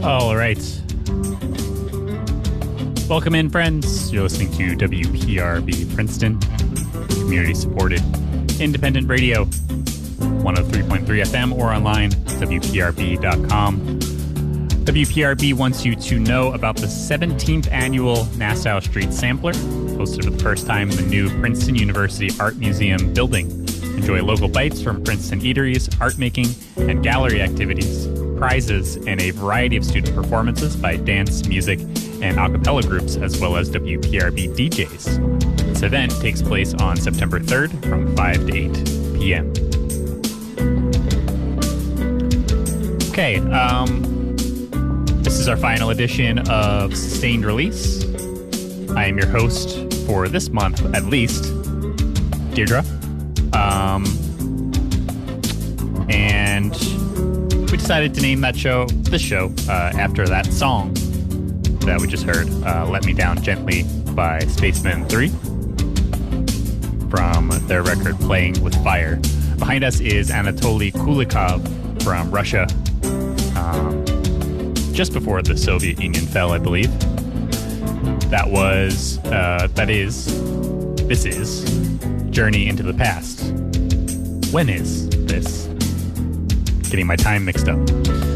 All right. Welcome in, friends. You're listening to WPRB Princeton, community-supported independent radio, 103.3 FM or online, WPRB.com. WPRB wants you to know about the 17th annual Nassau Street Sampler, hosted for the first time in the new Princeton University Art Museum building. Enjoy local bites from Princeton eateries, art making, and gallery activities, prizes, and a variety of student performances by dance, music, and a cappella groups, as well as WPRB DJs. This event takes place on September 3rd from 5 to 8 p.m. Okay, this is our final edition of Sustained Release. I am your host for this month, at least, Deirdre. And we decided to name this show, after that song that we just heard, Let Me Down Gently by Spacemen 3, from their record Playing with Fire. Behind us is Anatoly Kulikov from Russia, just before the Soviet Union fell, I believe. This is Journey into the Past. When is this? Getting my time mixed up.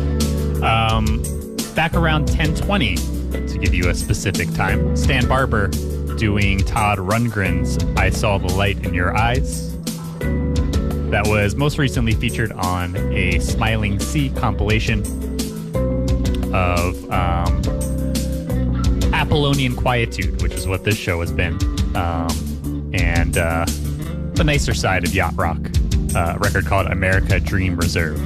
Back around 10:20, to give you a specific time, Stan Barber doing Todd Rundgren's I Saw the Light in Your Eyes. That was most recently featured on a Smiling Sea compilation of Apollonian Quietude, which is what this show has been, and the nicer side of yacht rock, a record called America Dream Reserve.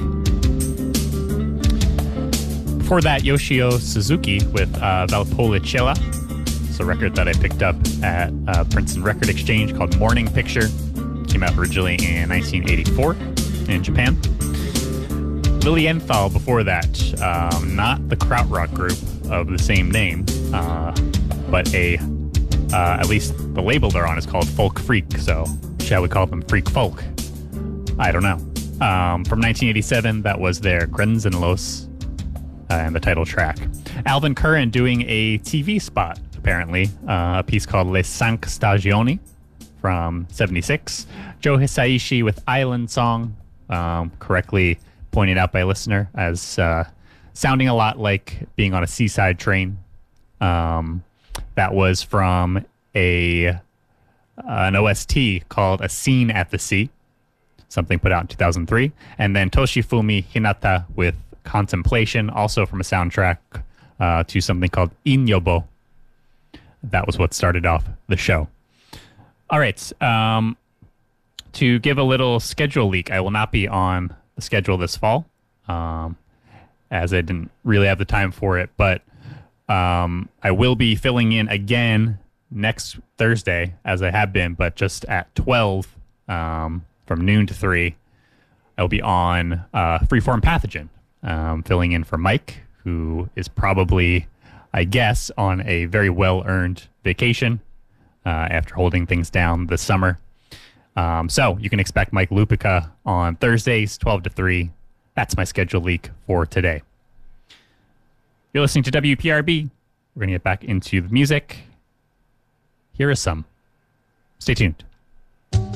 Before that, Yoshio Suzuki with Valpolicella. It's a record that I picked up at Princeton Record Exchange called Morning Picture. Came out originally in 1984 in Japan. Lilienthal before that, not the krautrock group of the same name, but at least the label they're on is called Folk Freak, so shall we call them Freak Folk? I don't know. From 1987, that was their Grenzenlos, and the title track. Alvin Curran doing a TV spot, apparently, a piece called Les Cinq Stagioni from 76. Joe Hisaishi with Island Song, correctly pointed out by a listener as sounding a lot like being on a seaside train. That was from an OST called A Scene at the Sea, something put out in 2003. And then Toshifumi Hinata with Contemplation, also from a soundtrack to something called Inyobo. That was what started off the show. All right. To give a little schedule leak, I will not be on the schedule this fall, as I didn't really have the time for it, but I will be filling in again next Thursday, as I have been, but just at 12, from noon to 3, I'll be on Freeform Pathogen, filling in for Mike, who is probably, I guess, on a very well-earned vacation after holding things down this summer. So you can expect Mike Lupica on Thursdays, 12 to 3. That's my schedule leak for today. You're listening to WPRB. We're going to get back into the music. Here is some. Stay tuned.